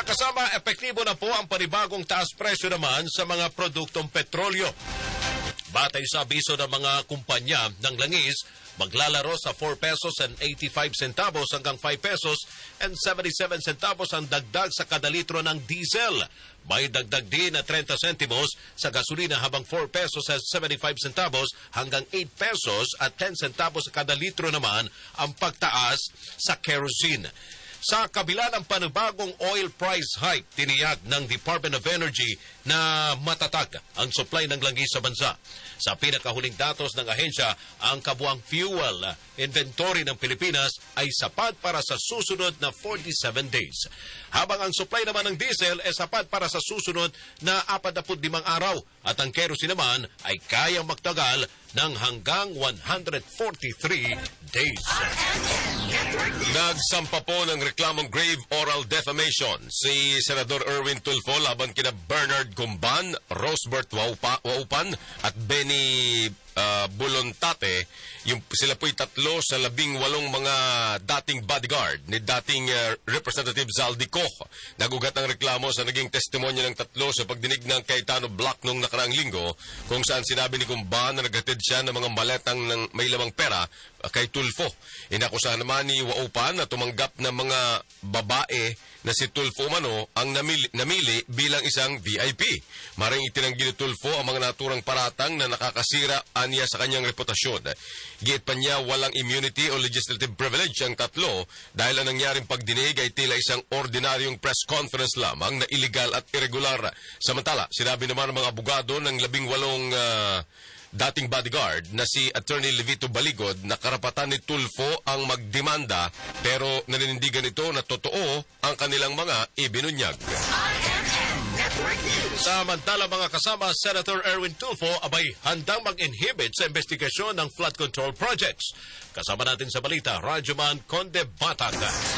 Mga kasama, epektibo na po ang panibagong taas presyo naman sa mga produktong petrolyo. Batay sa abiso ng mga kumpanya ng langis, maglalaro sa 4 pesos and 85 centavos hanggang 5 pesos and 77 centavos ang dagdag sa kada litro ng diesel. May dagdag din na 30 centimos sa gasolina habang 4 pesos at 75 centavos hanggang 8 pesos at 10 centavos sa kada litro naman ang pagtaas sa kerosene. Sa kabila ng panibagong oil price hike, tiniyak ng Department of Energy na matatag ang supply ng langis sa bansa. Sa pinakahuling datos ng ahensya, ang kabuang fuel inventory ng Pilipinas ay sapat para sa susunod na 47 days. Habang ang supply naman ng diesel ay sapat para sa susunod na 45 araw at ang kerosene naman ay kayang magtagal ng hanggang 143 days. Nagsampa po ng reklamong grave oral defamation si Senador Erwin Tulfo laban kina Bernard Gumban, Rosbert Waupan at Benny Bulontate. Sila po'y tatlo sa 18 mga dating bodyguard ni dating Representative Zaldico. Nagugat ang reklamo sa naging testimonya ng tatlo sa pagdinig ng Cayetano Block noong nakaraang linggo kung saan sinabi ni Gumban na naghatid siya ng mga maletang ng may lamang pera kay Tulfo. Inakusahan naman ni Waupan na tumanggap ng mga babae na si Tulfo umano ang namili bilang isang VIP. Maring itinanggi ni Tulfo ang mga naturang paratang na nakakasira aniya sa kanyang reputasyon. Giit pa niya walang immunity o legislative privilege ang tatlo dahil ang nangyaring pagdinig ay tila isang ordinaryong press conference lamang na illegal at irregular. Samantala, sinabi naman ng mga abogado ng 18 dating bodyguard na si Attorney Levito Baligod na karapatan ni Tulfo ang magdemanda pero naninindigan ito na totoo ang kanilang mga ibinunyag. Samantala mga kasama, Senator Erwin Tulfo abay handang mag-inhibit sa investigasyon ng flood control projects. Kasama natin sa balita, Radyoman Conde Batag.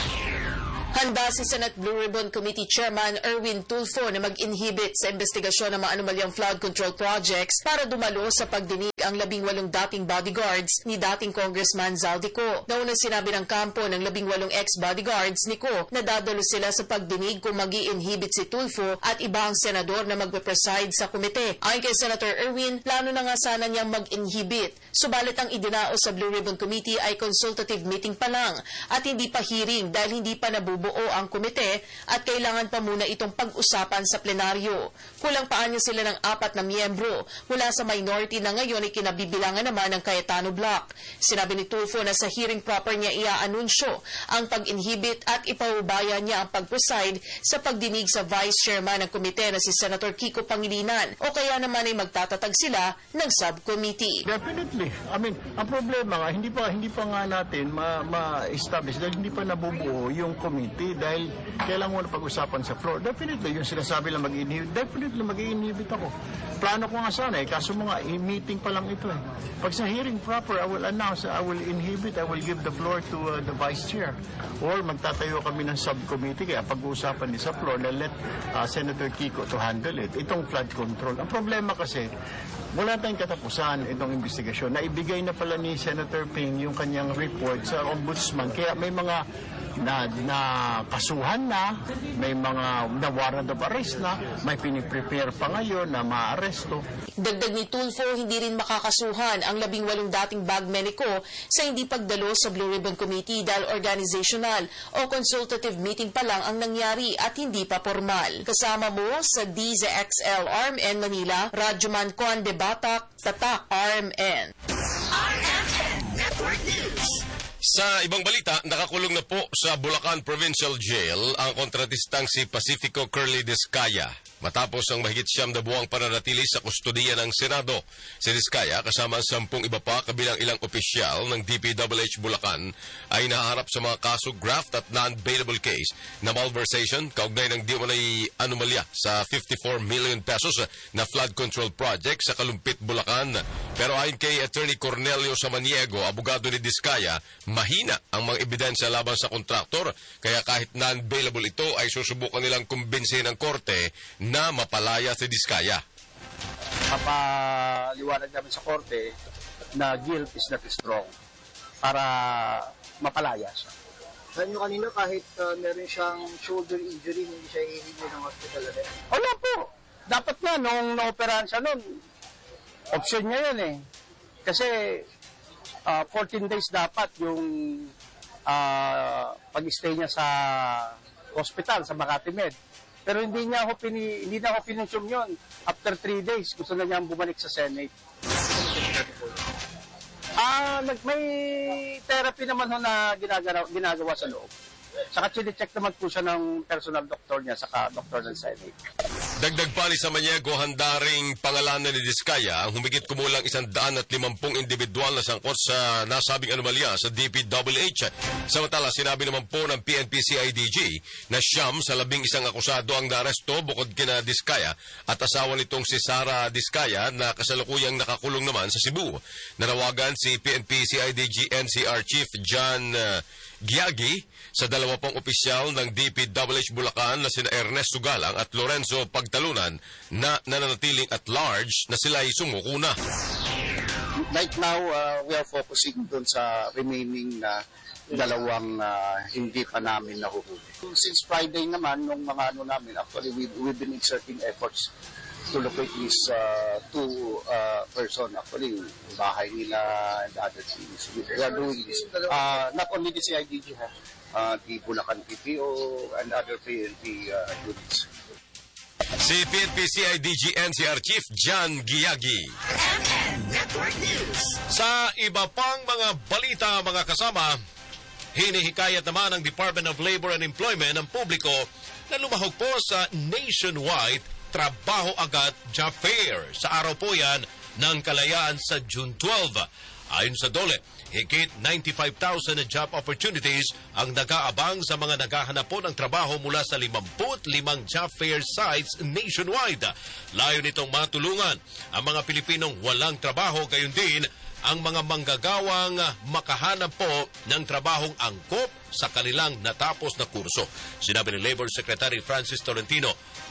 Handa si Senate Blue Ribbon Committee Chairman Erwin Tulfo na mag-inhibit sa investigasyon ng mga anomalyang flood control projects para dumalo sa pagdinig ang 18 dating bodyguards ni dating Congressman Zaldico. Naunang sinabi ng kampo ng 18 ex-bodyguards ni Ko na dadalo sila sa pagdinig kung mag-i-inhibit si Tulfo at ibang senador na magpe-preside sa komite. Ayon kay Senator Erwin, plano na nga sana niyang mag-inhibit. Subalit ang idinao sa Blue Ribbon Committee ay consultative meeting pa lang at hindi pa hearing dahil hindi pa nabubuo ang komite at kailangan pa muna itong pag-usapan sa plenaryo. Kulang pa niya sila ng 4 na miyembro mula sa minority na ngayon ay kinabibilangan naman ng Cayetano Block. Sinabi ni Tulfo na sa hearing proper niya ia-anunsyo ang pag-inhibit at ipaubaya niya ang pag-preside sa pagdinig sa Vice Chairman ng komite na si Senator Kiko Pangilinan o kaya naman ay magtatatag sila ng subcommittee. Definitely. I mean, ang problema nga, hindi pa nga natin ma-establish dahil hindi pa nabubuo yung committee dahil kailangan mo na pag-usapan sa floor. Definitely, yung sinasabi lang mag-inhibit, definitely mag-inhibit ako. Plano ko nga sana kaso mga meeting pa lang ito Pag sa hearing proper, I will announce, I will inhibit, I will give the floor to the Vice Chair. Or magtatayo kami ng subcommittee kaya pag-uusapan din sa floor na let Senator Kiko to handle it. Itong flood control. Ang problema kasi, wala tayong katapusan itong investigasyon. Naibigay na pala ni Senator Ping yung kanyang report sa ombudsman. Kaya may mga na kasuhan na, may mga na warrant of arrest na, may piniprepare pa ngayon na maaresto. Dagdag ni Tulfo, hindi rin makakasuhan ang 18 dating bagmen ko sa hindi pagdalo sa Blue Ribbon Committee dahil organizational o consultative meeting pa lang ang nangyari at hindi pa formal. Kasama mo sa DZXL RMN Manila, Radyoman Conde Batak, Tatak RMN. RMN Network News. Sa ibang balita, nakakulong na po sa Bulacan Provincial Jail ang kontratistang si Pacifico Curly Discaya matapos ang mahigit 9 na buwang pananatili sa kustodiya ng Senado. Si Discaya kasama ang 10 iba pa kabilang ilang opisyal ng DPWH Bulacan ay nahaharap sa mga kaso graft at non-bailable case na malversation kaugnay ng di umano'y anomalya sa 54 million pesos na flood control project sa Kalumpit, Bulacan. Pero ayon kay Attorney Cornelio Samaniego, abogado ni Discaya, mahina ang mga ebidensya laban sa kontraktor kaya kahit non-bailable ito ay susubukan nilang kumbinsihin ng korte na mapalaya si Discaya. Papaliwanag namin sa korte na guilt is not strong para mapalaya siya. Sabi nyo kanina kahit meron siyang shoulder injury, hindi siya hihingi ng hospital agad. Wala po. Dapat nga, nung na-operahan siya nun, option niya yun eh. Kasi 14 days dapat yung pag-stay niya sa hospital, sa Makati Med. Pero hindi na ako pinunsyum yun. After 3 days, gusto na niyang bumalik sa Senate. May therapy naman ho na ginagawa sa loob. Saka chine-check naman po siya ng personal doktor niya, saka doktor ng Senate. Dagdag pa ni Samaniego, handa ring pangalanan ni Diskaya ang humigit kumulang 150 individual na sangkot sa nasabing anomalya sa DPWH. Samantala, sinabi naman po ng PNP-CIDG na siyam sa 11 akusado ang naaresto bukod kina Diskaya at asawa nitong si Sara Diskaya na kasalukuyang nakakulong naman sa Cebu. Nanawagan si PNP-CIDG NCR Chief John Giagi sa 2 opisyal ng DPWH Bulacan na sina Ernest Sugalang at Lorenzo Pagtalunan na nananatiling at large na sila ay sumuko na. Right now, we are focusing dun sa remaining na dalawang hindi pa namin nahuhuli. Since Friday naman, nung mga namin, actually we've been exerting efforts to locate these two person. Actually, bahay nila and other things. We are doing this. Not only the CIDG, the Bulacan PPO and other PNP units. Si PNP-CIDG NCR Chief John Giagi. Network News. Sa iba pang mga balita, mga kasama, hinihikayat naman ng Department of Labor and Employment ang publiko na lumahok po sa nationwide Trabaho Agad Job Fair. Sa araw po yan ng Kalayaan sa June 12. Ayon sa DOLE, higit 95,000 na job opportunities ang nag-aabang sa mga naghahanap po ng trabaho mula sa 55 job fair sites nationwide. Layo nitong matulungan ang mga Pilipinong walang trabaho, gayon din ang mga manggagawang makahanap po ng trabahong angkop sa kanilang natapos na kurso. Sinabi ni Labor Secretary Francis Tolentino,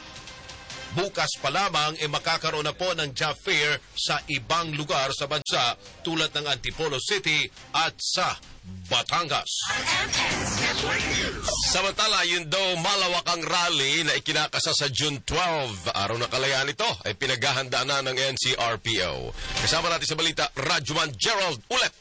bukas pa lamang makakaroon na po ng job fair sa ibang lugar sa bansa tulad ng Antipolo City at sa Batangas. Samantala, yun daw malawakang rally na ikinakasa sa June 12. Araw na Kalayaan ito ay pinaghahandaan na ng NCRPO. Kasama natin sa balita, Rajuman Gerald Ulep.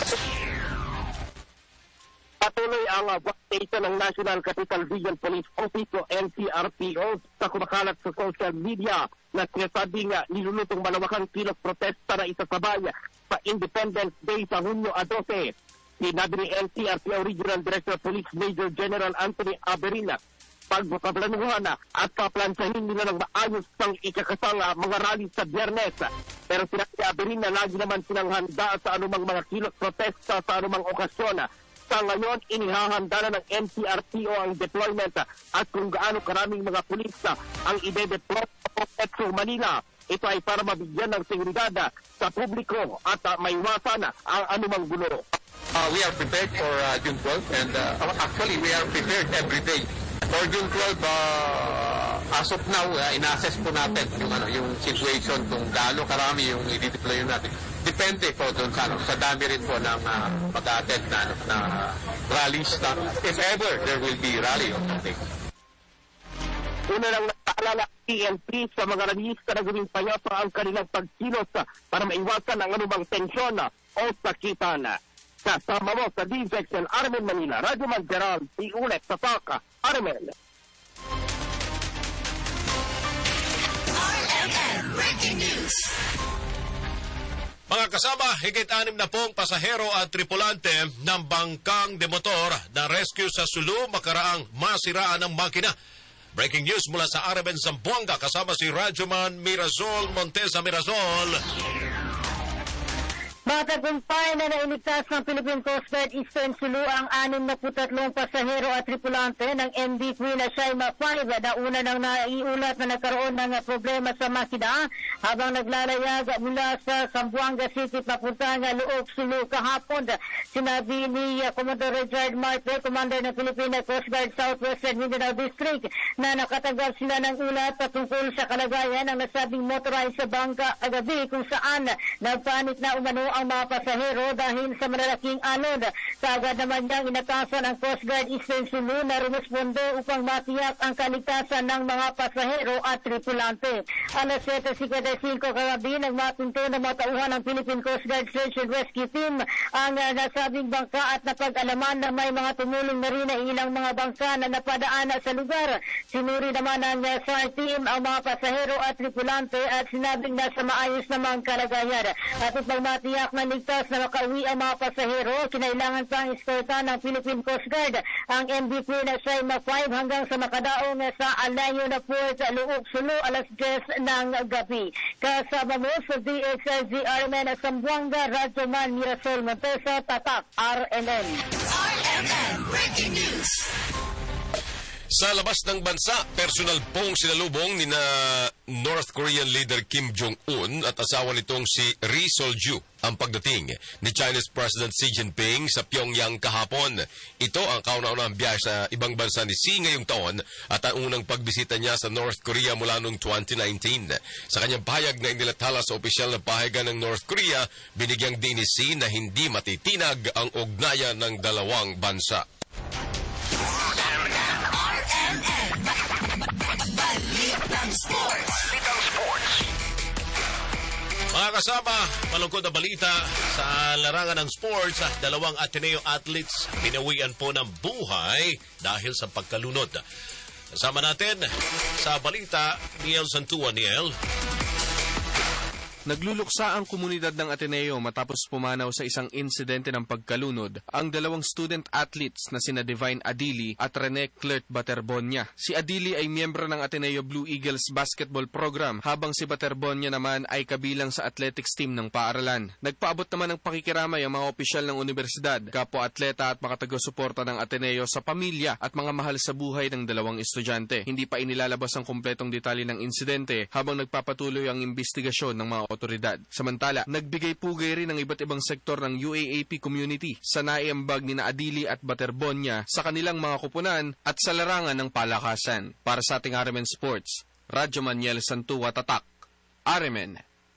Patuloy ang workstation ng National Capital Region Police Office o NCRPO sa kumakalat sa social media na sinasabing nilulutong malawakang kilos protesta na isasabay sa Independence Day sa Hunyo 12. Sinabi ni NCRPO Regional Director Police Major General Anthony Aberina, pagpaplanuhan at paplansahin nila ng maayos ang ikakasang mga rally sa Biyernes. Pero sinabi ni Aberina, lagi naman silang handa sa anumang mga kilos protesta sa anumang okasyon. Sa ngayon, inihahanda na ng NCRPO ang deployment at kung gaano karaming mga pulis ang ide-deploy sa Metro Manila. Ito ay para mabigyan ng seguridad sa publiko at maiwasan ang anumang gulo. We are prepared for June 12 and actually we are prepared every day. For June 12, as of now, ina-assess po natin yung situation kung gaano karami yung i-deploy natin. Depende po doon sa dami rin po ng mag-attend na rallies. If ever there will be rally or something. Una lang nakaalala PNP sa mga rallyista na gawing payapa ang kanilang pagkilos para maiwasan ang anumang tensyon o sakitan. Kasama mo sa DZXL Armen Manila, Radyo Mangeral, Ulet sa Saka, Armen. RMN Breaking News. Mga kasama, higit 6 na pong pasahero at tripulante ng bangkang demotor na rescue sa Sulu makaraang masiraan ng makina. Breaking news mula sa Araben, Zamboanga, kasama si Rajuman Mirazol Montesa. Mirazol. Matagumpay na nailigtas ng Philippine Coast Guard Eastern Sulu ang 63 pasahero at tripulante ng MV Queen Shaima 5 na una nang naiulat na nagkaroon ng problema sa makina habang naglalayag mula sa Zamboanga City papuntang Luok, Sulu kahapon. Sinabi ni Commodore Richard Marte, Commander ng Philippine Coast Guard Southwestern Mindanao District, na nakatanggap sila ng ulat patungkol sa kalagayan ng nasabing motorized sa bangka agabi kung saan nagpanit na umano ang mga pasahero dahil sa malalaking alon. Kaagad naman niyang inatasan ang Coast Guard Eastern Sulu na rumuspondo upang matiyak ang kaligtasan ng mga pasahero at tripulante. Alas 7:55 kagabi nang mapunto ng mga tauhan ng Philippine Coast Guard Search and Rescue Team ang nasabing bangka at napag-alaman na may mga tumulong na rin na ilang mga bangka na napadaan sa lugar. Sinuri naman ng SAR team ang mga pasahero at tripulante at sinabing nasa maayos namang kalagayan. At upang matiyak na ligtas na makauwi ang mga pasahero, kinailangan pang eskortahan ng Philippine Coast Guard ang MV Queen Shaima 5 hanggang sa makadaong sa Alayo na Port Luok Sulu alas 10 ng gabi. Kasama mo sa DXRG RMN Sambuanga, Radyoman Mirasol Montesa, Tatak, RMN. RMN Breaking News. Sa labas ng bansa, personal pong sinalubong ni na North Korean leader Kim Jong-un at asawa nitong si Ri Sol-ju ang pagdating ni Chinese President Xi Jinping sa Pyongyang kahapon. Ito ang kauna-unahang biyahe sa ibang bansa ni Xi ngayong taon at ang unang pagbisita niya sa North Korea mula noong 2019. Sa kanyang pahayag na inilathala sa opisyal na pahayagan ng North Korea, binigyang din ni Xi na hindi matitinag ang ugnayan ng dalawang bansa. Mga kasama, malungkot na balita sa larangan ng sports. Dalawang Ateneo athletes binawian po ng buhay dahil sa pagkalunod. Kasama natin sa balita, Niel Santua. Niel. Nagluluksa ang komunidad ng Ateneo matapos pumanaw sa isang insidente ng pagkalunod ang dalawang student athletes na sina Divine Adili at Rene Clert Baterbonia. Si Adili ay miyembro ng Ateneo Blue Eagles basketball program habang si Baterbonia naman ay kabilang sa athletics team ng paaralan. Nagpaabot naman ng pakikiramay ang mga opisyal ng universidad, kapwa-atleta at mga taga-suporta ng Ateneo sa pamilya at mga mahal sa buhay ng dalawang estudyante. Hindi pa inilalabas ang kumpletong detalye ng insidente habang nagpapatuloy ang investigasyon ng mga otoridad. Samantala, nagbigay pugay rin ng iba't ibang sektor ng UAAP community sa naiambag ni na Adili at Baterbonia sa kanilang mga kupunan at sa larangan ng palakasan. Para sa ating RMN Sports, Radyo Maniel Santua, Tatak, RMN.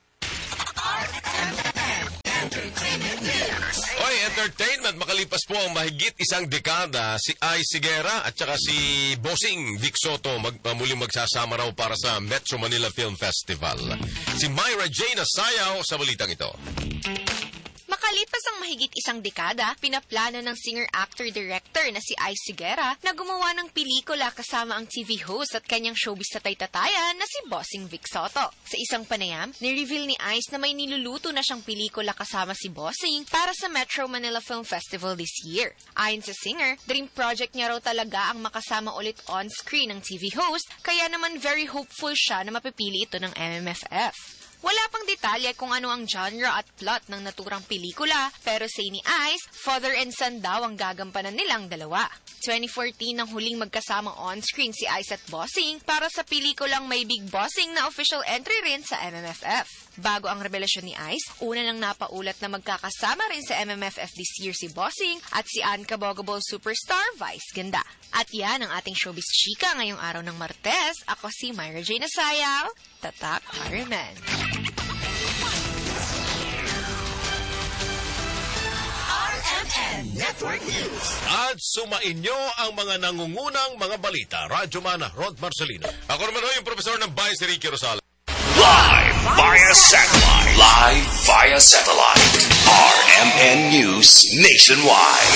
Oy, entertainment, makalipas po ang mahigit isang dekada, si Ai Sigera at saka si Bossing Vic Soto muling magsasama raw para sa Metro Manila Film Festival. Si Myra Jane Sayaw sa balitang ito. Makalipas ang mahigit isang dekada, pinaplano ng singer-actor-director na si Ai Sigera na gumawa ng pelikula kasama ang TV host at kanyang showbiz tatay-tatayan na si Bossing Vic Soto. Sa isang panayam, ni-reveal ni Ais na may niluluto na siyang pelikula kasama si Bossing para sa Metro Manila Film Festival this year. Ayon sa singer, dream project niya raw talaga ang makasama ulit on-screen ng TV host, kaya naman very hopeful siya na mapipili ito ng MMFF. Wala pang detalye kung ano ang genre at plot ng naturang pelikula, pero say ni Ice, father and son daw ang gagampanan nilang dalawa. 2014 nang huling magkasama on-screen si Ice at Bossing para sa pelikulang May Big Bossing na official entry rin sa MMFF. Bago ang revelasyon ni Ice, una nang napaulat na magkakasama rin sa MMFF this year si Bossing at si Unkaboggable superstar Vice Ganda. At yan ang ating showbiz chika ngayong araw ng Martes. Ako si Myra Jane Sayaw, Tatak RMN. RMN Network News. At sumainyo ang mga nangungunang mga balita. Radyo Mana, Rod Marcelino. Ako naman ho yung profesor ng Bayan si Ricky Rosales. Live via satellite. Live via satellite. RMN News Nationwide.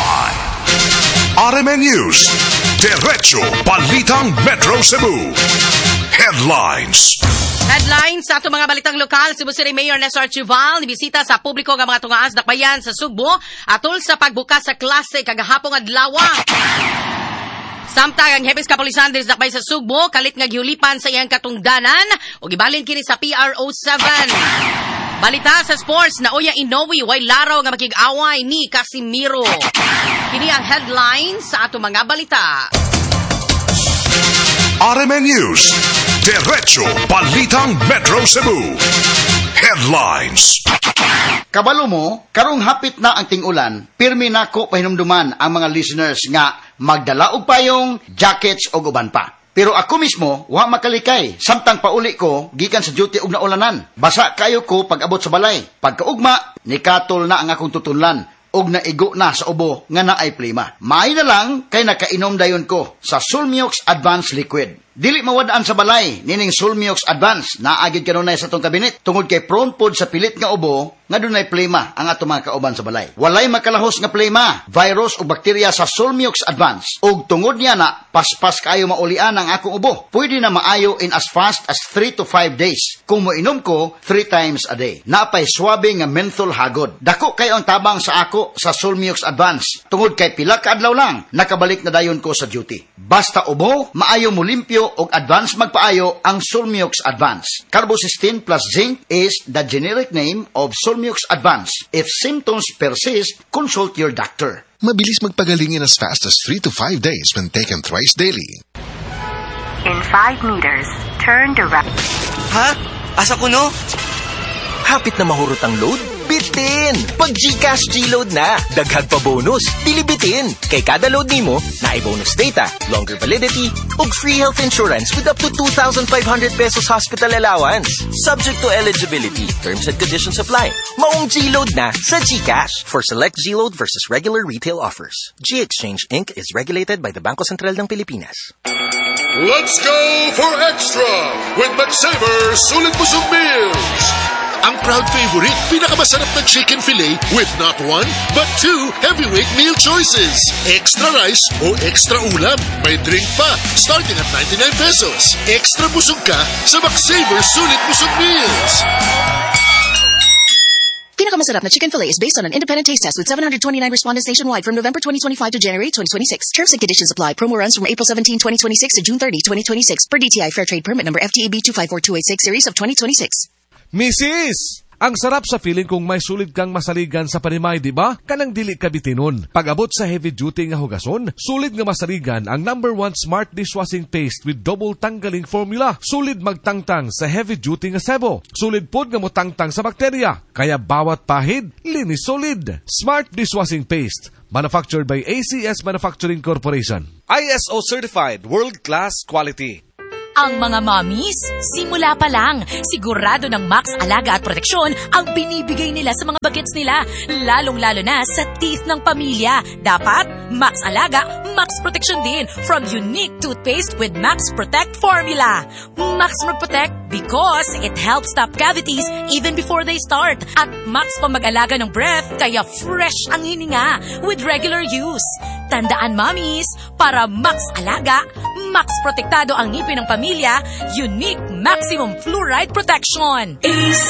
RMN News. Diretso Balitang Metro Cebu. Headlines. Headlines sa ato mga balitang lokal. Cebu City Mayor Nestor Chuval nibisita sa publiko nga mga tungaas dakbayan sa Sugbo atol sa pagbukas sa klase kagahapong adlaw. Samtang ang Hebes Kapulisan dis dakbay sa Sugbo kalit nga giulipan sa iyang katungdanan ug gibalin kini sa PRO 7. Balita sa sports na Oya Inoue way laraw nga makig-away ni Casimiro. Kini ang headlines sa ato mga balita. RMN News. Diretso Balitang Metro Cebu. Headlines. Kabalo mo, karong hapit na ang ting-ulan, pirmi nako pahinumduman ang mga listeners nga magdala og payong, jackets o uban pa. Pero ako mismo, wa makalikay. Samtang pauli ko, gikan sa duty og naulanan. Basa kayo ko pag abot sa balay. Pagkaugma, nikatol na ang akong tutunlan. Og naigo na sa ubo nga naay plima. Maay na lang kay nakainom dayon ko sa Sulmiox Advanced Liquid. Dili mawadaan sa balay, nining Sulmiox Advance, naagid kanunay sa tong kabinet, tungod kay prone pod sa pilit nga ubo, nga dunay plema ang ato mga kauban sa balay. Walay makalahos nga plema, virus o bakterya sa Sulmiox Advance. Og tungod niya na, paspas kayo maulian ang akong ubo. Pwede na maayo in as fast as 3 to 5 days. Kung moinom ko, 3 times a day. Napay swabe nga menthol hagod. Dako kayo ang tabang sa ako sa Sulmiox Advance. Tungod kay pila ka adlaw lang, nakabalik na dayon ko sa duty. Basta ubo, maayo mo limpyo og advance magpaayo ang Sulmiox Advance. Carbocysteine plus zinc is the generic name of Sulmiox Advance. If symptoms persist, consult your doctor. Mabilis magpagaling in as fast as 3 to 5 days when taken thrice daily. In 5 meters, turn to right. Ha? Asa ko no? Hapit na mahurot ang load? Bitin! Pag GCash G-Load na, daghag pa bonus, dilibitin. Kay kada load nimo, naay bonus data, longer validity, ug free health insurance with up to 2,500 pesos hospital allowance. Subject to eligibility, terms and conditions apply. Maong G-Load na sa GCash. For select G-Load versus regular retail offers. G-Exchange Inc. is regulated by the Bangko Sentral ng Pilipinas. Let's go for extra with McSaver Sulit Busog Meals. Ang proud favorite, pinakamasarap na chicken fillet with not 1, but 2 heavyweight meal choices. Extra rice o extra ulam. May drink pa, starting at 99 pesos. Extra busog ka sa McSaver Sulit Busog Meals. Pinakamasarap na chicken fillet is based on an independent taste test with 729 respondents nationwide from November 2025 to January 2026. Terms and conditions apply. Promo runs from April 17, 2026 to June 30, 2026 per DTI Fair Trade Permit number FTEB 254286 series of 2026. Mrs. Ang sarap sa feeling kung may sulit kang masaligan sa panimay, di ba? Kanang dili ka bitinon. Pag-abot sa heavy duty nga hugason, sulit nga masaligan ang number 1 smart dishwashing paste with double tanggaling formula. Sulit magtangtang sa heavy duty nga sebo. Sulit pod nga motangtang sa bakterya. Kaya bawat pahid, linis solid. Smart dishwashing paste. Manufactured by ACS Manufacturing Corporation. ISO certified, world-class quality. Ang mga mommies, simula pa lang, sigurado ng Max Alaga at Proteksyon ang binibigay nila sa mga bagets nila, lalong-lalo na sa teeth ng pamilya. Dapat, Max Alaga, Max Proteksyon din from unique toothpaste with Max Protect formula. Max Protect because it helps stop cavities even before they start. At Max pa mag-alaga ng breath, kaya fresh ang hininga with regular use. Tandaan, mommies, para Max Alaga, Max Protektado ang ngipin ng pamilya, unique maximum fluoride protection.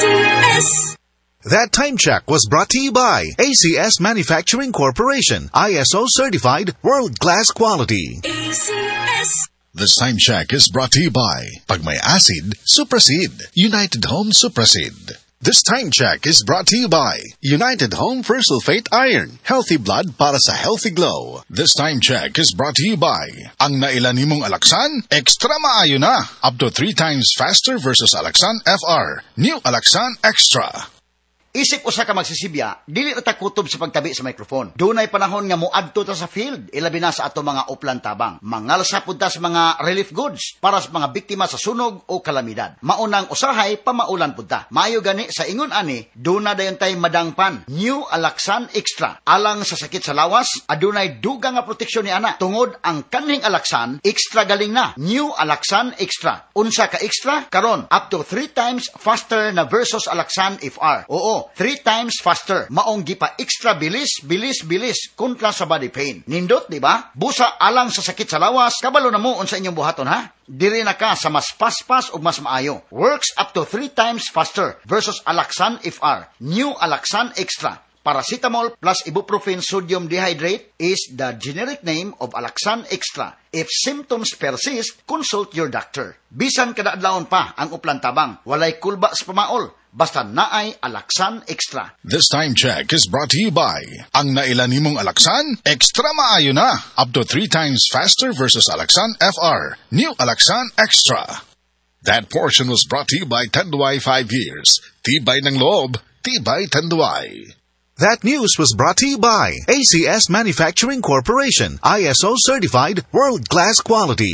ACS. That time check was brought to you by ACS Manufacturing Corporation, ISO certified, world-class quality. ACS. This time check is brought to you by Pag may acid, Suprasid, United Home Suprasid. This time check is brought to you by United Home First Sulfate Iron, healthy blood para sa healthy glow. This time check is brought to you by ang nailan nimong Alaxan, extra maayo na, up to 3 times faster versus Alaxan FR. New Alaxan Extra. Isip usa ka magsisibya, dili na ta kutob sa pagtabi sa microphone. Dunay panahon nga moadto ta sa field, ilabi na sa ato mga uplan tabang. Mangalsa pud ta sa mga relief goods para sa mga biktima sa sunog o kalamidad. Maunang usahay pamaulan pud ta. Maayo gani sa ingon ani, duna dayon tay madangpan. New Alaxan Extra. Alang sa sakit sa lawas, adunay dugang nga proteksyon ni ana. Tungod ang kanhing Alaxan, extra galing na. New Alaxan Extra. Unsa ka extra? Karon up to 3 times faster na versus Alaxan FR. Oo, 3 times faster. Maong gipa extra bilis kontra sa body pain. Nindot, di ba? Busa alang sa sakit sa lawas, kabalo na mo unsa inyong buhaton ha? Diri na ka sa mas paspas ug mas maayo. Works up to 3 times faster versus Alaxan FR. New Alaxan Extra. Paracetamol plus ibuprofen sodium dehydrate is the generic name of Alaxan Extra. If symptoms persist, consult your doctor. Bisan kada adlawon pa ang uplan tabang, walay kulba sa pamaol. Basta naay Alaxan Extra. This time check is brought to you by ang nailan nimong Alaxan, extra maayo na, up to 3 times faster versus Alaxan FR. New Alaxan Extra. That portion was brought to you by Tanduay 5 years. Tibay ng loob, tibay Tanduay. That news was brought to you by ACS Manufacturing Corporation, ISO certified, world-class quality.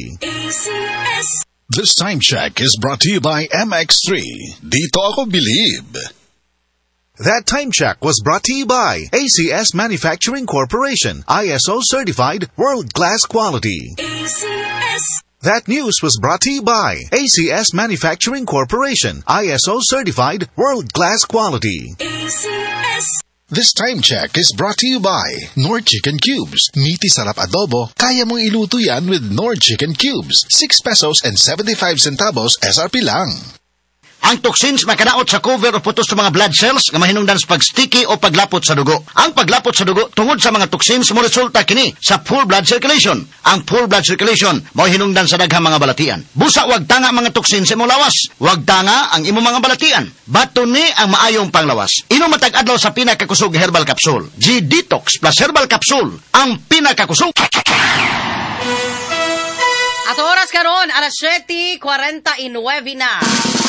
This time check is brought to you by MX3. Dito ako believe. That time check was brought to you by ACS Manufacturing Corporation, ISO certified world-class quality. That news was brought to you by ACS Manufacturing Corporation, ISO certified world-class quality. This time check is brought to you by Nord Chicken Cubes. Meaty sarap adobo, kaya mong iluto yan with Nord Chicken Cubes. 6 pesos and 75 centavos SRP lang. Ang toxins makadaot sa cover o putos sa mga blood cells nga mahinungdan sa pagsticky o paglapot sa dugo. Ang paglapot sa dugo tungod sa mga toxins mo resulta kini sa full blood circulation. Ang full blood circulation mao hinungdan sa daghang mga balatian. Busa wag tanga mga toxins sa imong lawas. Wag tanga ang imong mga balatian. Bato ni ang maayong panglawas. Inom matag adlaw sa pinakakusog herbal capsule. G-Detox plus herbal capsule ang pinakakusog. At oras karon alas 7:49 na.